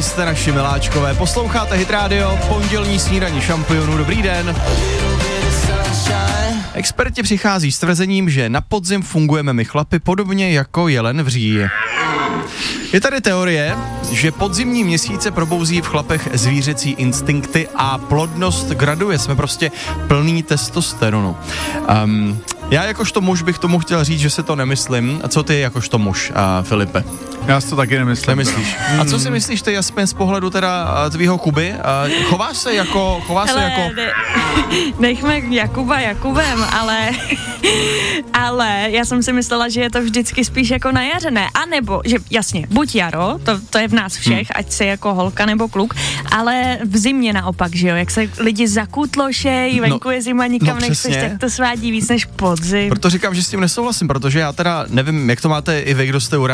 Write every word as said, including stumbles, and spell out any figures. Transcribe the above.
vy jste naši miláčkové. Posloucháte Hit Radio, pondělní snídaní šampionů. Dobrý den. Experti přichází s tvrzením, že na podzim fungujeme my chlapi podobně jako jelen v říji. Je tady teorie, že podzimní měsíce probouzí v chlapech zvířecí instinkty a plodnost graduje. Jsme prostě plný testosteronu. Um, já jakožto muž bych tomu chtěl říct, že si to nemyslím. A co ty jakožto muž, uh, Filipe? Já si to taky nemyslím. Nemyslíš? A co si myslíš ty, Jasmin, z pohledu teda uh, tvýho Kuby? Uh, chováš se jako, chováš Hele, se jako... Ne, nechme Jakuba Jakubem, ale, ale já jsem si myslela, že je to vždycky spíš jako na jaře, ne? A nebo, že jasně, buď jaro, to, to je v nás všech, hmm. ať se jako holka nebo kluk, ale v zimě naopak, že jo, jak se lidi zakutlošej, venku je zima, nikam no, nechceš, tak to svádí víc než podzim. Proto říkám, že s tím nesouhlasím, protože já teda nevím, jak to máte i vy, kdo jste u